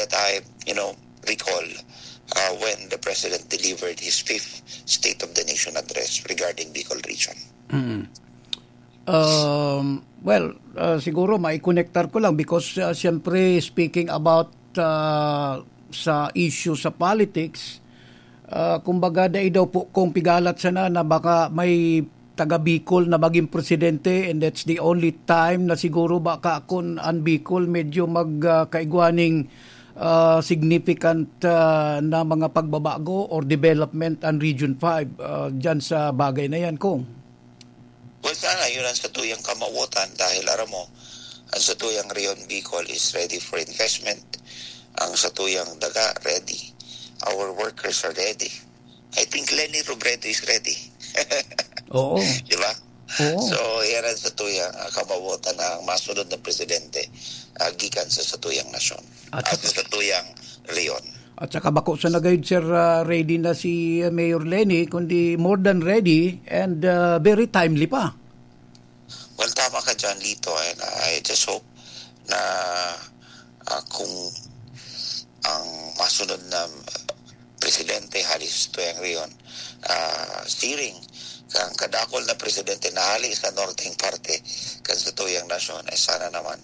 that I, recall when the President delivered his fifth State of the Nation address regarding Bicol region. Siguro mai-connectar ko lang because siyempre speaking about sa issue sa politics, kumbaga daw po kung pigalat sana na baka may taga Bicol na maging presidente, and that's the only time na siguro baka kung ang Bicol medyo magkaigwaning significant na mga pagbabago or development ang Region 5 dyan sa bagay na yan, Kong. Well, sana yun ang satuyang kamawutan dahil alam mo, ang satuyang Rion Bicol is ready for investment. Ang satuyang daga, ready. Our workers are ready. I think Lenny Robredo is ready. Oo. Diba? Oo. So, yan ang satuyang kamawutan ng masunod ng presidente gikan sa satuyang nasyon. At sa satuyang Rion. At saka bako sa nagayod, sir, ready na si Mayor Lenny, kundi more than ready and very timely pa. Well, tama ka dyan, Lito. And I just hope na kung ang masunod na presidente halis tuyang Rion, steering kang kadakol na presidente na halis sa northeng parte kan sa tuyang nasyon, ay sana naman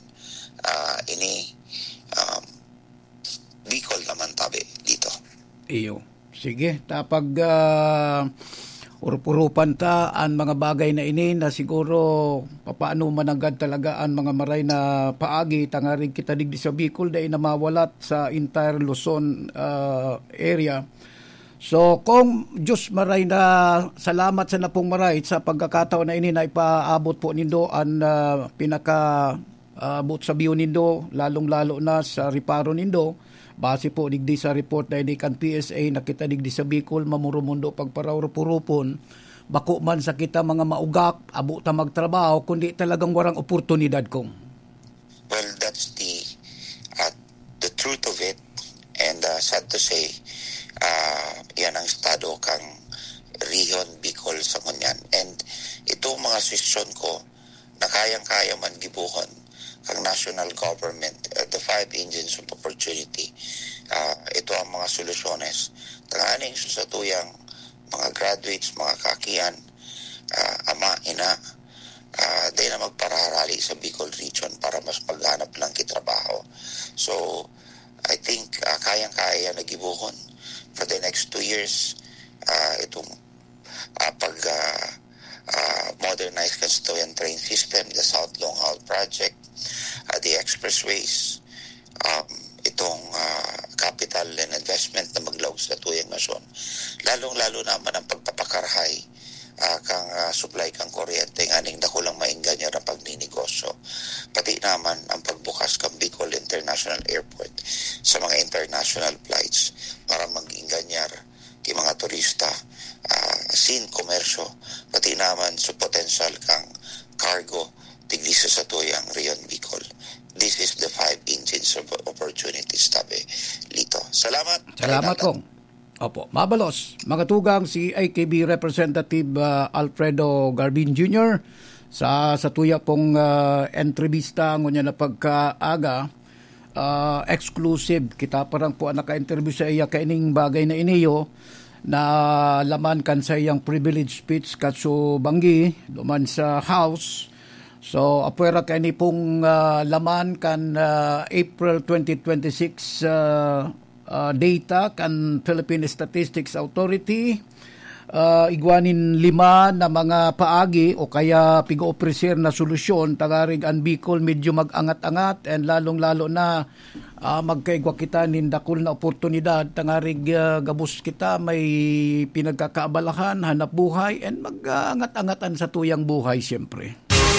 Bicol naman tabi dito. Iyo. Sige, tapag urupurupan ta ang mga bagay na ini na siguro papaano managad talaga ang mga maray na paagi tangaring kita digdi sa Bicol dahil na mawalat sa entire Luzon area. So kung Diyos maray na salamat sa napong maray sa pagkakataon na ini na ipaabot po nindo ang pinaka abot sa biyo nindo, lalong-lalo na sa riparo nindo, base po digdi sa report na kan PSA na kita digdi sa Bicol, mamurumundo pagparawrupurupon, bako man sa kita mga maugak, abo ta magtrabaho, kundi talagang warang oportunidad kong. Well, that's the truth of it, and sad to say, yan ang estado kang Rion Bicol sa kunyan. And ito mga suggestion ko na kayang-kaya man gibuhon ang national government, the 5 engines of opportunity. Ito ang mga solusyones. Tanganing sa tuyang mga graduates, mga kakian, ama, ina, dahil na magpararali sa Bicol region para mas maghanap lang kitrabaho. So, I think kayang-kaya nagibuhon for the next 2 years itong modernize Kastoyan train system, the South Long Haul Project, the expressways, itong capital and investment na maglaog sa tuyang nasyon. Lalong-lalo naman ang pagpapakarhay kang supply kang kuryente nganing dakulang maingganyo na pagninegosyo. Pati naman ang pagbukas kang Bicol International Airport sa mga international flights para mag-inganyar kay mga turista, sin komersyo, pati naman sa potential kang cargo tigdi sa tuyang Rion Bicol. This is the 5 engines of opportunities, tabi, Lito. Salamat. Salamat kong. Opo, mabalos. Mga tugang si AKB Representative Alfredo Garbin Jr. sa tuya pong entrevista ngunya na pagkaaga. Exclusive. Kita parang po naka-interview sa iya kaining bagay na iniyo na laman kan sa iyang privilege speech katso banggi duman sa House. So apwera kay ni pong laman kan April 2026 data kan Philippine Statistics Authority. Igwanin 5 na mga paagi o kaya pigo-opresir na solusyon tagarig ang Bicol medyo mag-angat-angat and lalong-lalo na magkaigwa kita nindakul na oportunidad tangarig gabus kita may pinagkakaabalahan, hanap buhay and mag-angat-angatan sa tuyang buhay siyempre.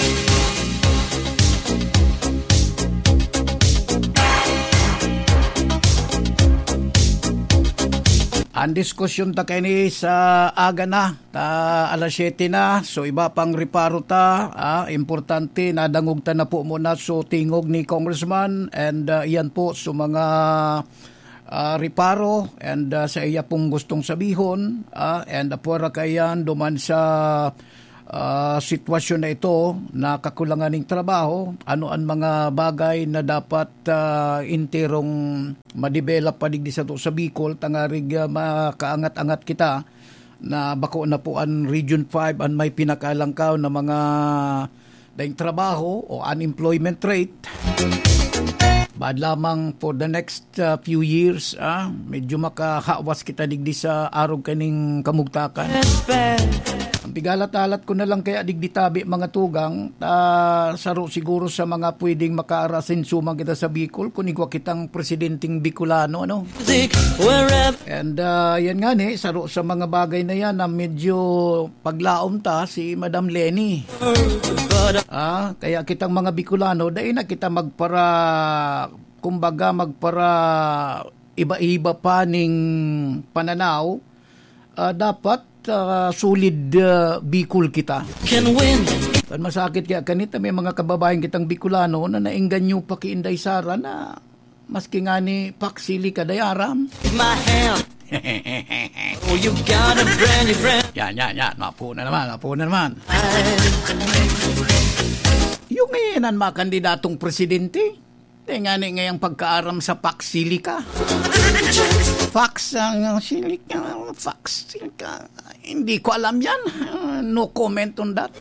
Ang diskusyon ta kini sa aga na, alas 7 na, so iba pang riparo ta, importante nadangog ta na po muna so tingog ni Congressman and iyan po so mga riparo and sa iya pong gustong sabihon and apura kayan duman sa sitwasyon na ito na kakulangan ng trabaho, ano ang mga bagay na dapat interong ma-develop pa digdi sa Bicol, tangarig makaangat-angat kita na bako na po ang Region 5 ang may pinakalangkaw na mga daing trabaho o unemployment rate. Bad lamang for the next few years, medyo makahawas kita digdi sa arog kaning kamugtakan. Ang pigalat-alat ko na lang kaya digdi tabi mga tugang, saro siguro sa mga pwedeng makaarasin sumang kita sa Bicol, kunigwa kitang presidenting Bicolano, ano? And yan nga ni, saro sa mga bagay na yan na medyo paglaom ta si Madam Lenny. Kaya kitang mga Bicolano, dahil na kita magpara iba-iba pa ning pananaw, dapat solid Bicol kita. Kan masakit kaya kanita may mga kababayan kitang Bicolano na naingganyo pa ki Inday Sara na maski nga ni paksili kadayaram. Oh, you got a brand new friend. Yan. Mapo na naman. Yung ngayon mga kandidatong presidente, nga ni ngayang pagkaaram sa paksili ka. Silika. Hindi ko alam yan. No comment on that.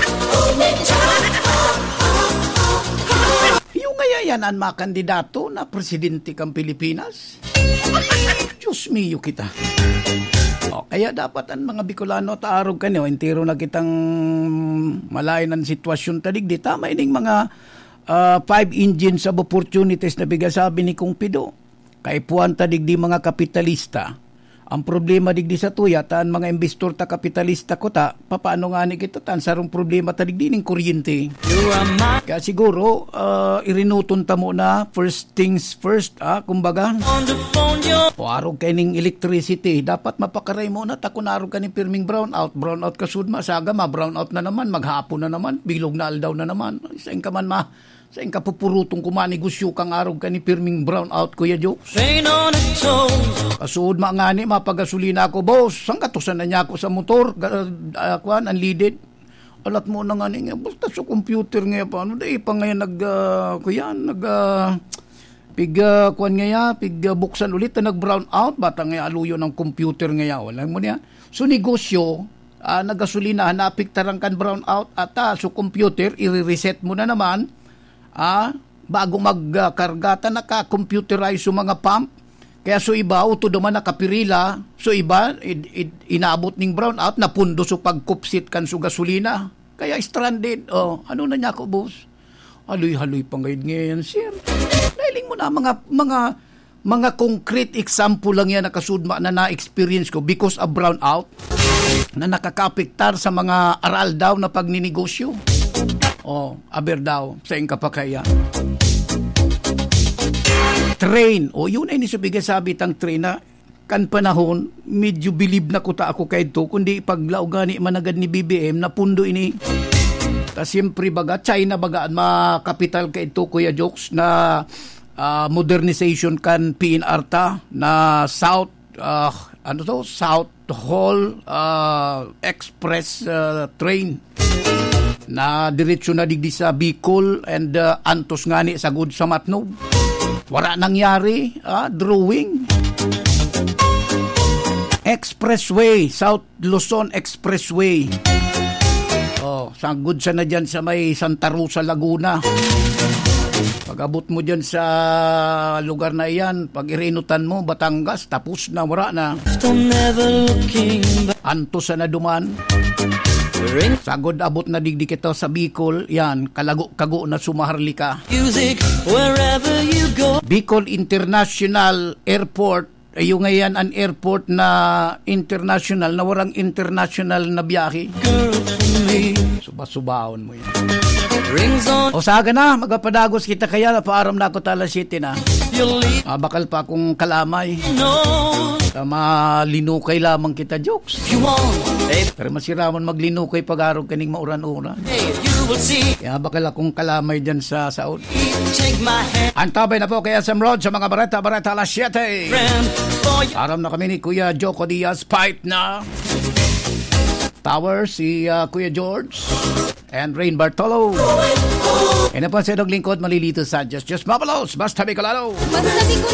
Yung ngayon ang mga kandidato na presidente kang Pilipinas. Diyos mio kita. Kaya dapat ang mga Bicolano taarog kanyo, entero na kitang malayan ang sitwasyon tadig di tama ining mga 5 engines of opportunities na bigasabi ni Kung Pido. Kay puwan tadig di mga kapitalista. Ang problema digdi sa tuya, taan mga investor ta kapitalista ko ta, paano nga ni kita taan sarong problema tadig di ng kuryente. Kaya siguro, irinuton ta mo na first things first, kumbaga. O arog kay ning electricity, dapat mapakaray mo na, takunarog ka ni pirming brownout kasudma, saga brownout na naman, maghapon na naman, bilog na aldaw na naman. Saan ka man sa inka pupurutong kumanegosyo kang arog ka ni pirming brownout, Kuya Jokes. Kasud nga ni, mapagasolina ako, boss. Saan katusan na niya ako sa motor? Unleaded. Alat mo na nga ni, basta sa computer nga pa. Ano dahi pa ngayon buksan ulit na nag-brownout. Bata nga aluyo ng computer nga. Walang mo niya. So negosyo, nagasolina, napiktarang kan brownout at so computer, i-reset mo na naman. Bago magkargata naka-computerize yung mga pump. Kaya so iba, uto naman nakapirila. So iba, inabot ning brownout, napundo so pagkupsit kan so gasolina. Kaya stranded. Ano na niya ako, boss? Haloy-haloy pa ngayon, sir. Dahiling mo na, mga concrete example lang yan nakasudma na na-experience ko because of brownout na nakakapiktar sa mga aral daw na pagninegosyo. Aber daw, sa inka pa kaya. Train. Yun ay nisubigay sabi tang train na kan panahon, medyo believe na kuta ako kay ito, kundi paglaw gani managad ni BBM na pundo ini. Ta siyempre baga, China bagaan makapital kay ito, Kuya Jokes, na modernization kan PNR ta na South Hall Express train na diretsyo na digdi sa Bicol and antos ngani sa good sa Matnog. Wala nangyari, drawing. Expressway, South Luzon Expressway. Sagud sa na dyan sa may Santa Rosa, Laguna. Pag-abot mo dyan sa lugar na iyan, pag irinutan mo, Batangas, tapos na, wala na. Antos na duman. Sagod abot na digdi kita sa Bicol, yan, kago na sumaharlika. Music wherever you go. Bicol International Airport, yung ngayon ang airport na international, na warang international na biyahe. Girl for me. Subaon mo yan. Rings on. Saga na, magapadagos kita kaya, napaaram na ako tala city na. Bakal pa akong kalamay. No. Malinukay lamang kita, Jokes. You want. Pero masiraman maglinukay pag-araw kaning mauran-uran. You will see. Kaya bakal akong kalamay dyan sa Saud. Take my hand. Antabay na po kaya Sam Rod sa mga bareta alas 7. Friend, for you. Aram na kami ni Kuya Joko Diaz, pipe na. Tower, si Kuya George, and Rain Bartolo. Yan na po sa lingkod, Malilito Sanchez. Just Mabalos, basta Bicolano. Basta Bicolano.